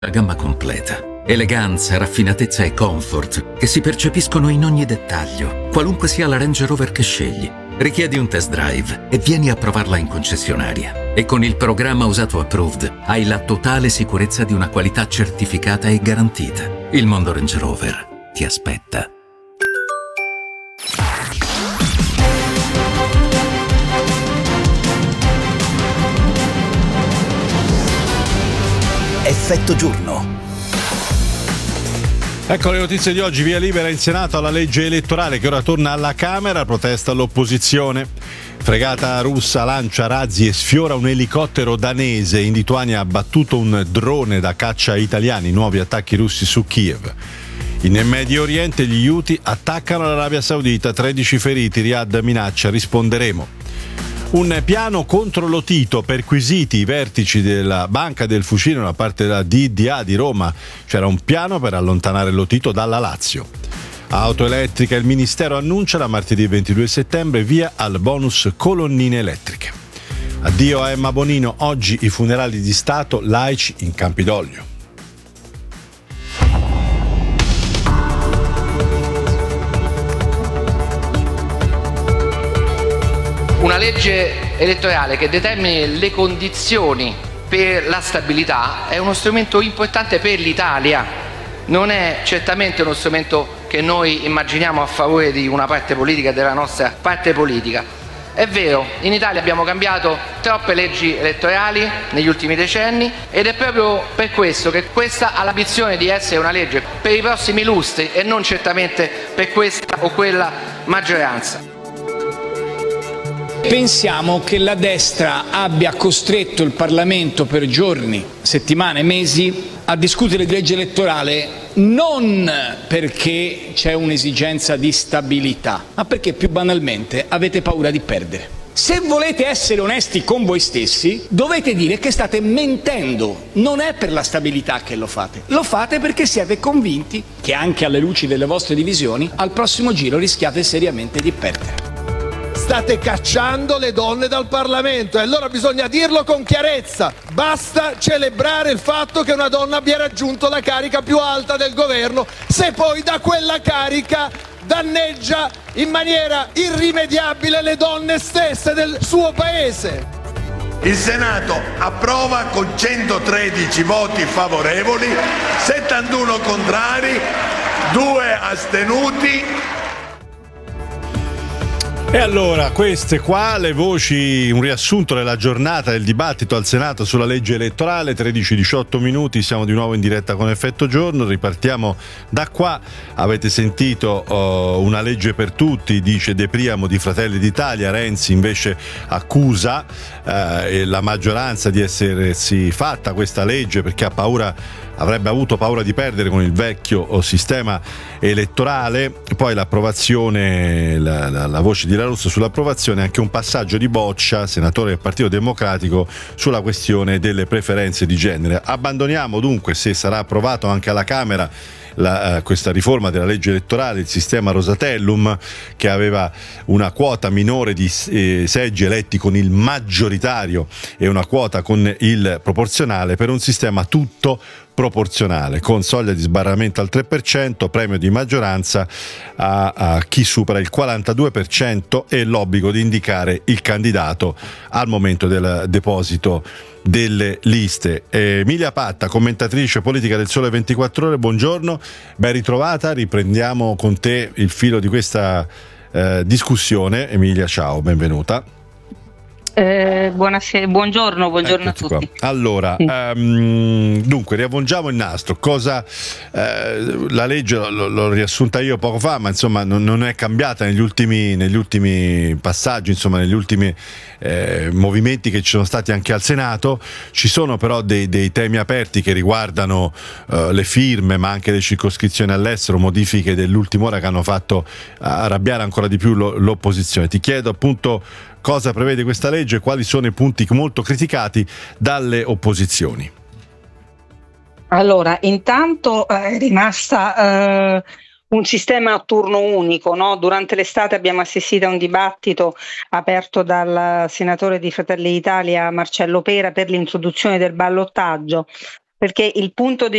La gamma completa, eleganza, raffinatezza e comfort che si percepiscono in ogni dettaglio, qualunque sia la Range Rover che scegli. Richiedi un test drive e vieni a provarla in concessionaria. E con il programma Usato Approved hai la totale sicurezza di una qualità certificata e garantita. Il mondo Range Rover ti aspetta. Effetto giorno. Ecco le notizie di oggi. Via libera in Senato alla legge elettorale che ora torna alla Camera. Protesta all'opposizione. Fregata russa lancia razzi e sfiora un elicottero danese. In Lituania ha abbattuto un drone da caccia italiani. Nuovi attacchi russi su Kiev. In Medio Oriente gli Houthi attaccano l'Arabia Saudita. 13 feriti. Riyadh minaccia risponderemo. Un piano contro Lotito, perquisiti i vertici della Banca del Fucino da parte della DDA di Roma. C'era un piano per allontanare Lotito dalla Lazio. Auto elettrica, il Ministero annuncia da martedì 22 settembre via al bonus colonnine elettriche. Addio a Emma Bonino, oggi i funerali di Stato laici in Campidoglio. Una legge elettorale che determini le condizioni per la stabilità è uno strumento importante per l'Italia. Non è certamente uno strumento che noi immaginiamo a favore di una parte politica e della nostra parte politica. È vero, in Italia abbiamo cambiato troppe leggi elettorali negli ultimi decenni ed è proprio per questo che questa ha l'ambizione di essere una legge per i prossimi lustri e non certamente per questa o quella maggioranza. Pensiamo che la destra abbia costretto il Parlamento per giorni, settimane, mesi a discutere di legge elettorale non perché c'è un'esigenza di stabilità, ma perché più banalmente avete paura di perdere. Se volete essere onesti con voi stessi, dovete dire che state mentendo. Non è per la stabilità che lo fate perché siete convinti che anche alle luci delle vostre divisioni al prossimo giro rischiate seriamente di perdere. State cacciando le donne dal Parlamento e allora bisogna dirlo con chiarezza. Basta celebrare il fatto che una donna abbia raggiunto la carica più alta del governo, se poi da quella carica danneggia in maniera irrimediabile le donne stesse del suo paese. Il Senato approva con 113 voti favorevoli, 71 contrari, 2 astenuti. E allora, queste qua le voci, un riassunto della giornata del dibattito al Senato sulla legge elettorale, 13-18 minuti, siamo di nuovo in diretta con Effetto Giorno, ripartiamo da qua. Avete sentito una legge per tutti, dice De Priamo di Fratelli d'Italia. Renzi invece accusa la maggioranza di essersi fatta questa legge perché avrebbe avuto paura di perdere con il vecchio sistema elettorale. Poi l'approvazione, la voce di La Russa sull'approvazione, anche un passaggio di Boccia, senatore del Partito Democratico, sulla questione delle preferenze di genere. Abbandoniamo dunque, se sarà approvato anche alla Camera, questa riforma della legge elettorale, il sistema Rosatellum, che aveva una quota minore di seggi eletti con il maggioritario e una quota con il proporzionale, per un sistema tutto proporzionale, con soglia di sbarramento al 3%, premio di maggioranza a chi supera il 42% e l'obbligo di indicare il candidato al momento del deposito delle liste. Emilia Patta, commentatrice politica del Sole 24 Ore, buongiorno, ben ritrovata. Riprendiamo con te il filo di questa discussione. Emilia, ciao, benvenuta. Buonasera, buongiorno a tutti. Qua. Allora, dunque riavvolgiamo il nastro. La legge l'ho riassunta io poco fa, ma insomma non è cambiata negli ultimi passaggi, insomma negli ultimi movimenti che ci sono stati anche al Senato. Ci sono però dei temi aperti che riguardano le firme, ma anche le circoscrizioni all'estero, modifiche dell'ultima ora che hanno fatto arrabbiare ancora di più l'opposizione. Ti chiedo appunto cosa prevede questa legge e quali sono i punti molto criticati dalle opposizioni. Allora, intanto è rimasta un sistema a turno unico, no? Durante l'estate abbiamo assistito a un dibattito aperto dal senatore di Fratelli d'Italia Marcello Pera per l'introduzione del ballottaggio. perché il punto